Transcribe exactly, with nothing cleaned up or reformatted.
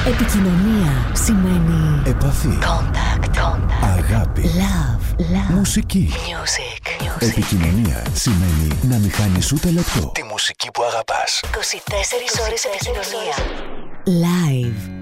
Επικοινωνία σημαίνει επαφή. Contact. Contact. Αγάπη. Love. Love. Μουσική. Music. Music. Επικοινωνία σημαίνει να μην χάνεις ούτε λεπτό. Τη μουσική που αγαπάς. είκοσι τέσσερις ώρες επικοινωνία. Live.